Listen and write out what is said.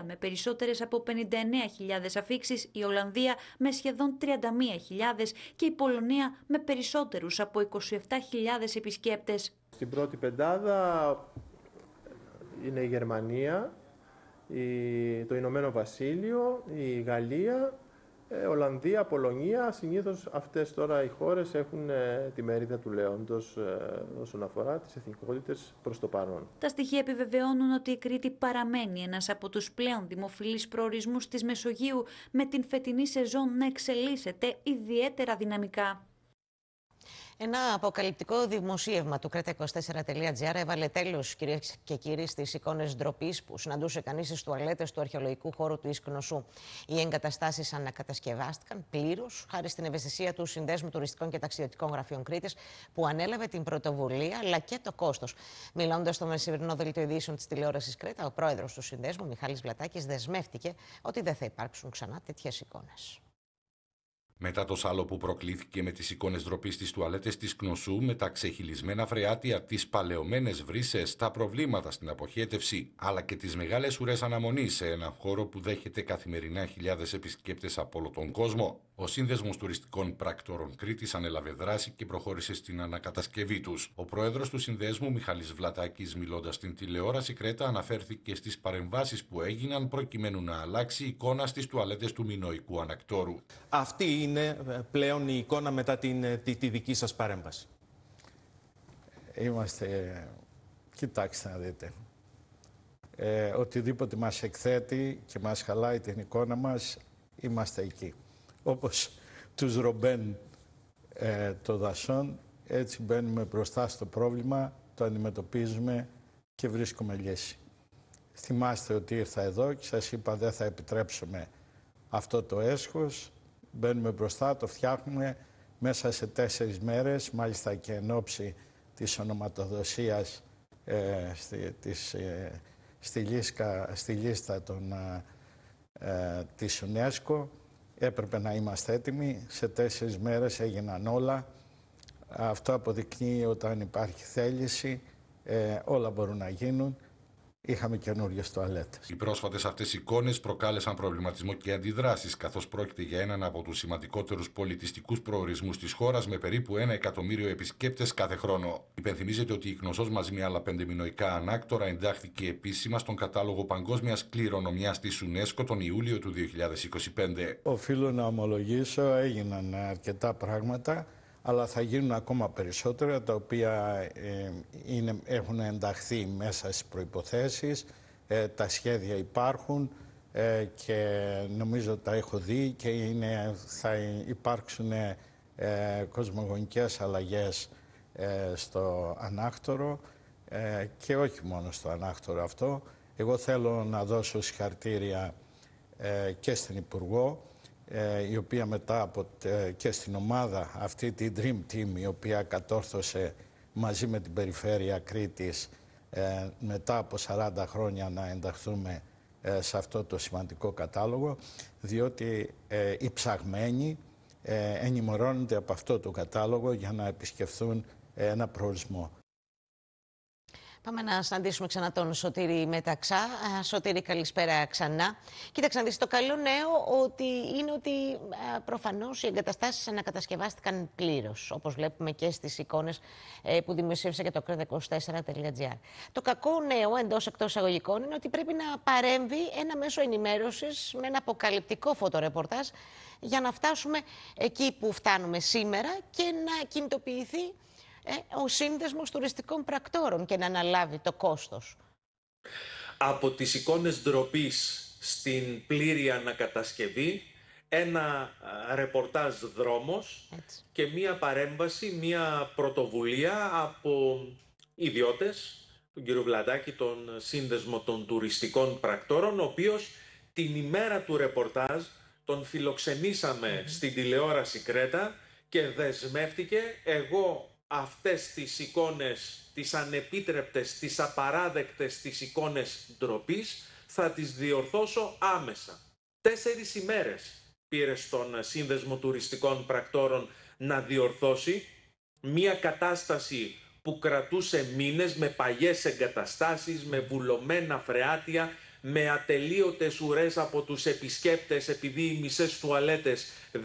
με περισσότερες από 59.000 αφίξεις, η Ολλανδία με σχεδόν 31.000 και η Πολωνία με περισσότερους από 27.000 επισκέπτες. Στην πρώτη πεντάδα είναι η Γερμανία, το Ηνωμένο Βασίλειο, η Γαλλία, Ολλανδία, Πολωνία. Συνήθως αυτές τώρα οι χώρες έχουν τη μερίδα του λέοντος όσον αφορά τις εθνικότητες προς το παρόν. Τα στοιχεία επιβεβαιώνουν ότι η Κρήτη παραμένει ένας από τους πλέον δημοφιλείς προορισμούς της Μεσογείου, με την φετινή σεζόν να εξελίσσεται ιδιαίτερα δυναμικά. Ένα αποκαλυπτικό δημοσίευμα του Creta24.gr έβαλε τέλος, κυρίες και κύριοι, στις εικόνες ντροπής που συναντούσε κανείς στις τουαλέτες του αρχαιολογικού χώρου του Ισκνωσού. Οι εγκαταστάσεις ανακατασκευάστηκαν πλήρως χάρη στην ευαισθησία του Συνδέσμου Τουριστικών και Ταξιδιωτικών Γραφείων Κρήτης, που ανέλαβε την πρωτοβουλία αλλά και το κόστος. Μιλώντας στο μεσημερινό δελτίο ειδήσεων της τηλεόρασης Κρέτα, ο πρόεδρος του Συνδέσμου, Μιχάλης Βλατάκης, δεσμεύτηκε ότι δεν θα υπάρξουν ξανά τέτοιες εικόνες. Μετά το σάλο που προκλήθηκε με τις εικόνες ντροπής στις τουαλέτες της Κνωσού, με τα ξεχυλισμένα φρεάτια, τις παλαιωμένες βρύσες, τα προβλήματα στην αποχέτευση, αλλά και τις μεγάλες ουρές αναμονής σε έναν χώρο που δέχεται καθημερινά χιλιάδες επισκέπτες από όλο τον κόσμο, ο Σύνδεσμος Τουριστικών Πρακτόρων Κρήτης ανέλαβε δράση και προχώρησε στην ανακατασκευή τους. Ο πρόεδρος του Συνδέσμου, Μιχάλης Βλατάκης, μιλώντας στην τηλεόραση Κρέτα, αναφέρθηκε στις παρεμβάσεις που έγιναν προκειμένου να αλλάξει η εικόνα στις τουαλέτες του Μινωικού Ανακτόρου. Αυτή είναι πλέον η εικόνα μετά τη δική σας παρέμβαση. Κοιτάξτε να δείτε. Οτιδήποτε μας εκθέτει και μας χαλάει την εικόνα μας, είμαστε εκεί. Όπως τους Ρομπέν των δασών, έτσι μπαίνουμε μπροστά στο πρόβλημα, το αντιμετωπίζουμε και βρίσκουμε λύση. Θυμάστε ότι ήρθα εδώ και σας είπα δεν θα επιτρέψουμε αυτό το έσχος. Μπαίνουμε μπροστά, το φτιάχνουμε μέσα σε 4 μέρες, μάλιστα και εν ώψη της ονοματοδοσίας στη λίστα της UNESCO. Έπρεπε να είμαστε έτοιμοι, σε 4 μέρες έγιναν όλα. Αυτό αποδεικνύει όταν υπάρχει θέληση, όλα μπορούν να γίνουν. Είχαμε καινούριες τουαλέτες. Οι πρόσφατες αυτές εικόνες προκάλεσαν προβληματισμό και αντιδράσεις, καθώς πρόκειται για έναν από τους σημαντικότερους πολιτιστικούς προορισμούς της χώρας, με περίπου 1 εκατομμύριο επισκέπτες κάθε χρόνο. Υπενθυμίζεται ότι η Κνωσός μαζί με άλλα 5 μινωικά ανάκτορα εντάχθηκε επίσημα στον κατάλογο παγκόσμιας κληρονομιάς της UNESCO τον Ιούλιο του 2025. Οφείλω να ομολογήσω, έγιναν αρκετά πράγματα, αλλά θα γίνουν ακόμα περισσότερα, τα οποία έχουν ενταχθεί μέσα στις προϋποθέσεις, τα σχέδια υπάρχουν και νομίζω τα έχω δει και θα υπάρξουν κοσμογονικές αλλαγές στο ανάκτορο και όχι μόνο στο ανάκτορο αυτό. Εγώ θέλω να δώσω συγχαρητήρια και στην Υπουργό, η οποία μετά και στην ομάδα αυτή τη Dream Team, η οποία κατόρθωσε μαζί με την Περιφέρεια Κρήτης μετά από 40 χρόνια να ενταχθούμε σε αυτό το σημαντικό κατάλογο, διότι οι ψαγμένοι ενημερώνονται από αυτό το κατάλογο για να επισκεφθούν ένα προορισμό. Πάμε να συναντήσουμε ξανά τον Σωτήρη Μεταξά. Σωτήρη, καλησπέρα ξανά. Κοίταξε να δεις, το καλό νέο είναι ότι προφανώς οι εγκαταστάσεις ανακατασκευάστηκαν πλήρως, όπως βλέπουμε και στις εικόνες που δημοσίευσε και το Creta24.gr. Το κακό νέο, εντός-εκτός εισαγωγικών, είναι ότι πρέπει να παρέμβει ένα μέσο ενημέρωσης με ένα αποκαλυπτικό φωτορεπορτάζ για να φτάσουμε εκεί που φτάνουμε σήμερα και να κινητοποιηθεί ο Σύνδεσμος Τουριστικών Πρακτόρων και να αναλάβει το κόστος. Από τις εικόνες ντροπής στην πλήρη ανακατασκευή, ένα ρεπορτάζ δρόμος και μία παρέμβαση, μία πρωτοβουλία από ιδιώτες, τον κύριο Βλατάκη, τον Σύνδεσμο των Τουριστικών Πρακτόρων, ο οποίος την ημέρα του ρεπορτάζ τον φιλοξενήσαμε στην τηλεόραση Κρέτα και δεσμεύτηκε εγώ αυτές τις εικόνες, τις ανεπίτρεπτες, τις απαράδεκτες, τις εικόνες ντροπής, θα τις διορθώσω άμεσα. 4 ημέρες πήρε στον Σύνδεσμο Τουριστικών Πρακτόρων να διορθώσει μία κατάσταση που κρατούσε μήνες, με παλιές εγκαταστάσεις, με βουλωμένα φρεάτια, με ατελείωτες ουρές από τους επισκέπτες επειδή οι μισές τουαλέτες